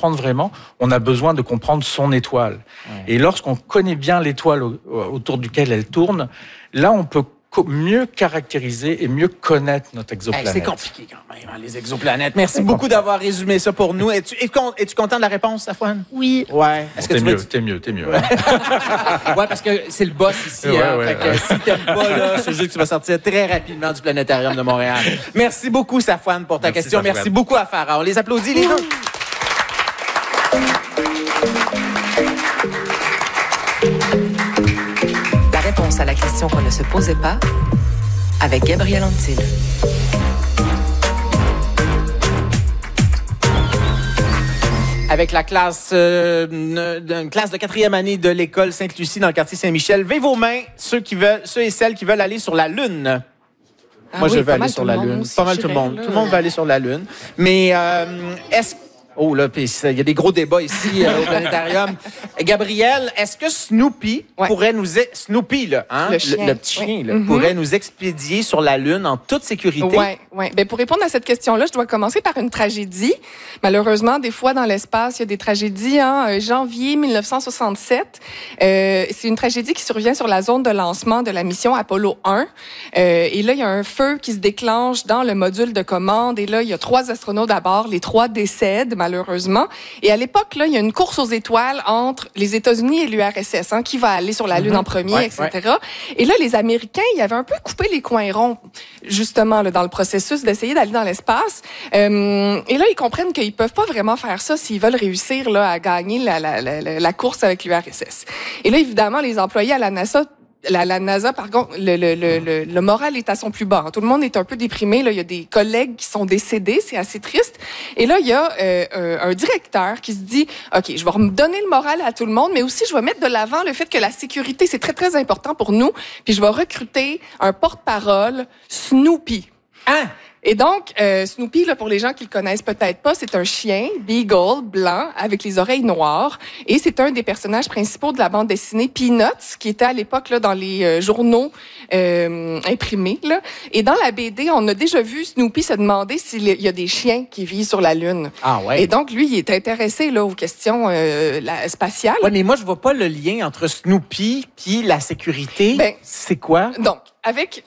comprendre vraiment, on a besoin de comprendre son étoile. Et lorsqu'on connaît bien l'étoile autour duquel elle tourne, là, on peut mieux caractériser et mieux connaître notre exoplanète. C'est compliqué quand même, hein, les exoplanètes. Merci beaucoup d'avoir résumé ça pour nous. Es-tu content de la réponse, Safouane? Oui. Ouais. Est-ce que t'es mieux. Ouais. Ouais, parce que c'est le boss ici. Fait que si t'aimes pas, là, je te jure que tu vas sortir très rapidement du Planétarium de Montréal. Merci beaucoup, Safouane, pour ta question. Safouane. Merci beaucoup à Farah. On les applaudit, les deux. Réponse à la question qu'on ne se posait pas avec Gabriel Antil. Avec la classe, une classe de 4e année de l'école Sainte-Lucie dans le quartier Saint-Michel. Levez vos mains, ceux et celles qui veulent aller sur la Lune. Moi, je veux aller sur la Lune. Pas mal tout le monde. Tout le monde va aller sur la Lune. Mais est-ce... Oh là, puis il y a des gros débats ici au Planétarium. Gabriel, est-ce que Snoopy pourrait nous... Snoopy, là, hein? Le petit chien, là, pourrait nous expédier sur la Lune en toute sécurité? Oui. Ben, pour répondre à cette question-là, je dois commencer par une tragédie. Malheureusement, des fois, dans l'espace, il y a des tragédies. Janvier 1967, c'est une tragédie qui survient sur la zone de lancement de la mission Apollo 1. Et là, il y a un feu qui se déclenche dans le module de commande. Et là, il y a 3 astronautes à bord. Les 3 décèdent, malheureusement. Et à l'époque, là, il y a une course aux étoiles entre les États-Unis et l'URSS, qui va aller sur la Lune en premier, etc. Ouais. Et là, les Américains, ils avaient un peu coupé les coins ronds, justement, là, dans le processus d'essayer d'aller dans l'espace. Et là, ils comprennent qu'ils peuvent pas vraiment faire ça s'ils veulent réussir là, à gagner la course avec l'URSS. Et là, évidemment, les employés à la NASA, par contre, le moral est à son plus bas. Tout le monde est un peu déprimé. Là, il y a des collègues qui sont décédés, c'est assez triste. Et là, il y a un directeur qui se dit, OK, je vais redonner le moral à tout le monde, mais aussi je vais mettre de l'avant le fait que la sécurité, c'est très, très important pour nous. Puis je vais recruter un porte-parole, Snoopy. Hein? Et donc, Snoopy, là, pour les gens qui le connaissent peut-être pas, c'est un chien, beagle, blanc, avec les oreilles noires. Et c'est un des personnages principaux de la bande dessinée Peanuts, qui était à l'époque là dans les journaux imprimés. Là. Et dans la BD, on a déjà vu Snoopy se demander s'il y a des chiens qui vivent sur la Lune. Ah ouais. Et donc, lui, il est intéressé là aux questions spatiales. Ouais, mais moi, je vois pas le lien entre Snoopy puis la sécurité. Ben, c'est quoi? Donc, avec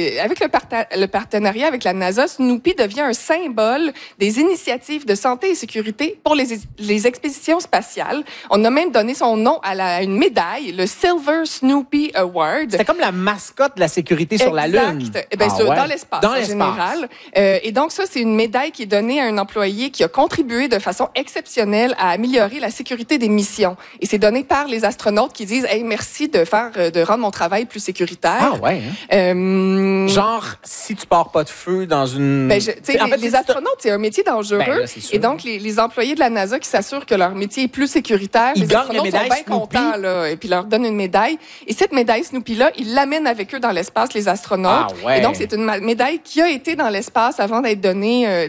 le partenariat avec la NASA, Snoopy devient un symbole des initiatives de santé et sécurité pour les expéditions spatiales. On a même donné son nom à une médaille, le Silver Snoopy Award. C'est comme la mascotte de la sécurité sur la Lune. Exact. Dans l'espace en général. Et donc ça, c'est une médaille qui est donnée à un employé qui a contribué de façon exceptionnelle à améliorer la sécurité des missions. Et c'est donné par les astronautes qui disent « Hey, merci de rendre mon travail plus sécuritaire. » Ah ouais, hein? Genre, si tu pars pas de feu dans une... les astronautes, c'est un métier dangereux. Là, et donc, les employés de la NASA qui s'assurent que leur métier est plus sécuritaire, les astronautes sont bien contents, là, et puis leur donnent une médaille. Et cette médaille Snoopy-là, ils l'amènent avec eux dans l'espace, les astronautes. Ah ouais. Et donc, c'est une médaille qui a été dans l'espace avant d'être donnée,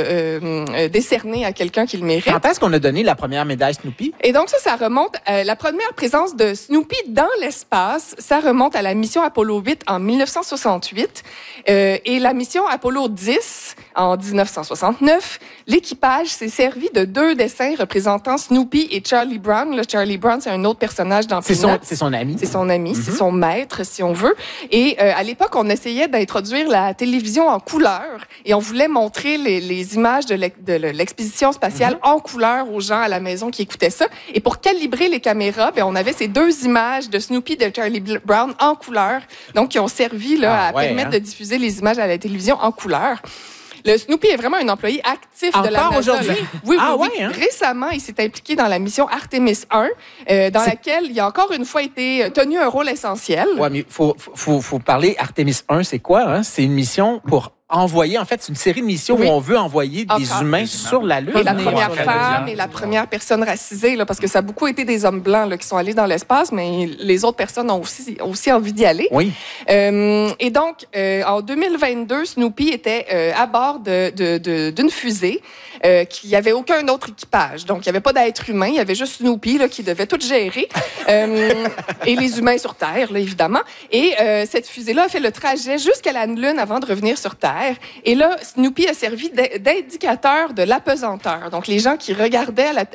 décernée à quelqu'un qui le mérite. Quand est-ce qu'on a donné la première médaille Snoopy? Et donc, ça remonte... la première présence de Snoopy dans l'espace, ça remonte à la mission Apollo 8 en 1968 et la mission Apollo 10 en 1969. L'équipage s'est servi de 2 dessins représentant Snoopy et Charlie Brown. Le Charlie Brown, c'est un autre personnage dans Peanuts. C'est son ami. C'est son ami, c'est son maître, si on veut. Et à l'époque, on essayait d'introduire la télévision en couleur et on voulait montrer les images de l'expédition spatiale en couleur aux gens à la maison qui écoutaient ça. Et pour calibrer les caméras, on avait ces 2 images de Snoopy et de Charlie Brown en couleur, donc qui ont servi à permettre de diffuser les images à la télévision en couleur. Le Snoopy est vraiment un employé actif de la NASA. Aujourd'hui? Oui, Hein? Récemment, il s'est impliqué dans la mission Artemis 1, dans laquelle il a encore une fois été tenu un rôle essentiel. Ouais, mais faut parler. Artemis 1, c'est quoi? Hein? C'est une mission pour envoyer, en fait, c'est une série de missions où on veut envoyer des humains sur la Lune. Et la première femme et la première personne racisée, là, parce que ça a beaucoup été des hommes blancs là, qui sont allés dans l'espace, mais les autres personnes ont aussi envie d'y aller. Oui. Et donc, en 2022, Snoopy était à bord d'une fusée qu'il n'y avait aucun autre équipage. Donc, il n'y avait pas d'être humain, il y avait juste Snoopy là, qui devait tout gérer. Et les humains sur Terre, là, évidemment. Et cette fusée-là a fait le trajet jusqu'à la Lune avant de revenir sur Terre. Et là, Snoopy a servi d'indicateur de l'apesanteur. Donc, les gens qui regardaient